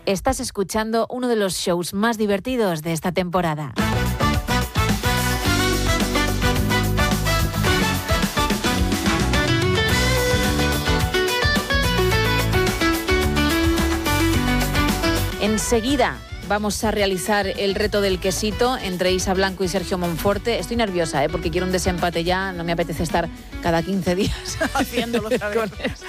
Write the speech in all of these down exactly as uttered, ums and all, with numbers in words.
Estás escuchando uno de los shows más divertidos de esta temporada. Enseguida vamos a realizar el reto del quesito entre Isa Blanco y Sergio Monforte. Estoy nerviosa, ¿eh? Porque quiero un desempate ya. No me apetece estar cada quince días haciéndolo otra vez. Con esto.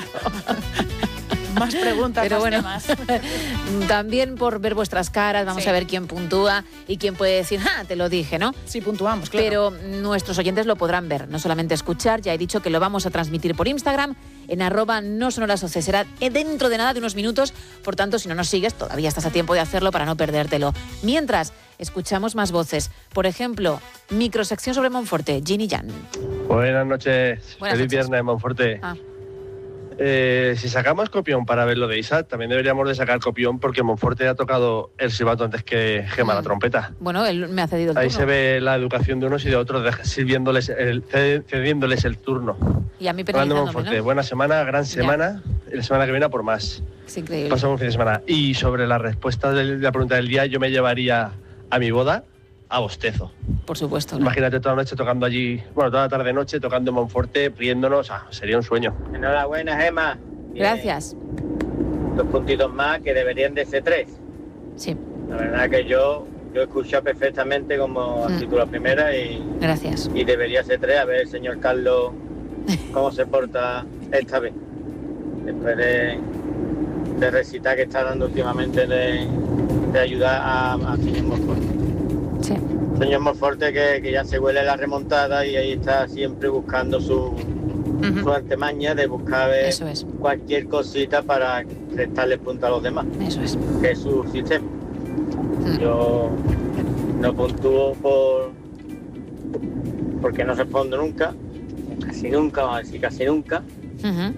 Más preguntas, pero más bueno, temas. También por ver vuestras caras, vamos sí. a ver quién puntúa y quién puede decir, ¡ah, te lo dije!, ¿no? Sí, puntuamos, claro. Pero nuestros oyentes lo podrán ver, no solamente escuchar. Ya he dicho que lo vamos a transmitir por Instagram, en arroba no sonoras oce. Será dentro de nada, de unos minutos. Por tanto, si no nos sigues, todavía estás a tiempo de hacerlo para no perdértelo. Mientras, escuchamos más voces. Por ejemplo, microsección sobre Monforte, Ginny Jan. Buenas noches. Buenas Feliz noches. viernes, Monforte. Ah. Eh, si sacamos copión para ver lo de Isa, también deberíamos de sacar copión porque Monforte ha tocado el silbato antes que Gema mm. la trompeta. Bueno, él me ha cedido el Ahí turno. se ve la educación de unos y de otros, de, sirviéndoles el, cediéndoles el turno. Y a mí penalizándome, Monforte, ¿no? Buena semana, gran semana. Ya. Y la semana que viene a por más. Es increíble. Pasamos un fin de semana. Y sobre la respuesta de la pregunta del día, yo me llevaría a mi boda a bostezo. Por supuesto. ¿no? Imagínate toda la noche tocando allí, bueno, toda la tarde-noche tocando en Monforte, riéndonos, ah, sería un sueño. Enhorabuena, Gema. Gracias. Dos puntitos más que deberían de ser tres. Sí. La verdad que yo, yo he escuchado perfectamente como has dicho la primera y... Gracias. Y debería ser tres, a ver el señor Carlos cómo se porta esta vez. Después de, de recitar que está dando últimamente de, de ayudar a, a señor Monforte. Sí. Señor Monforte que, que ya se huele la remontada y ahí está siempre buscando su... Uh-huh. su artemaña de buscar Eso es. cualquier cosita para restarle punto a los demás. Eso es. Que es su sistema. Uh-huh. Yo no puntúo por porque no respondo nunca, casi nunca, vamos a decir casi nunca. Uh-huh.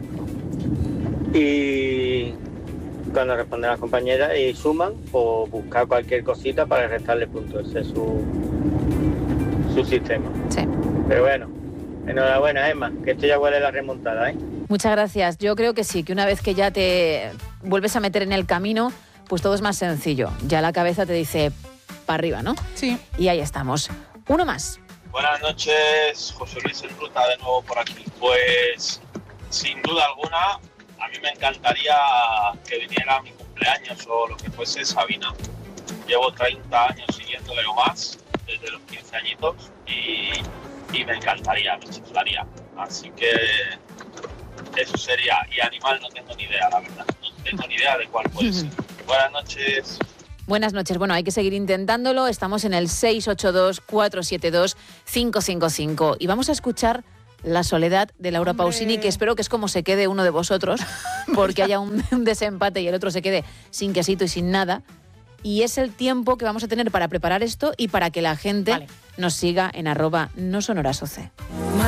Y cuando responden las compañeras y suman, o buscar cualquier cosita para restarle puntos. Ese es su, su sistema. Sí. Pero bueno. Enhorabuena, Emma, que esto ya huele la remontada, ¿eh? Muchas gracias. Yo creo que sí, que una vez que ya te vuelves a meter en el camino, pues todo es más sencillo. Ya la cabeza te dice para arriba, ¿no? Sí. Y ahí estamos. Uno más. Buenas noches, José Luis en ruta de nuevo por aquí. Pues, sin duda alguna, a mí me encantaría que viniera a mi cumpleaños o lo que fuese Sabina. Llevo treinta años siguiéndole o más, desde los quince añitos, y... y me encantaría, me chiflaría. Así que eso sería. Y animal no tengo ni idea, la verdad. No tengo ni idea de cuál puede ser. Buenas noches. Buenas noches. Bueno, hay que seguir intentándolo. Estamos en el seis ocho dos, cuatro siete dos, cinco cinco cinco. Y vamos a escuchar La soledad de Laura Hombre. Pausini, que espero que es como se quede uno de vosotros, porque haya un, un desempate y el otro se quede sin quesito y sin nada. Y es el tiempo que vamos a tener para preparar esto y para que la gente vale. nos siga en arroba no sonoras oce.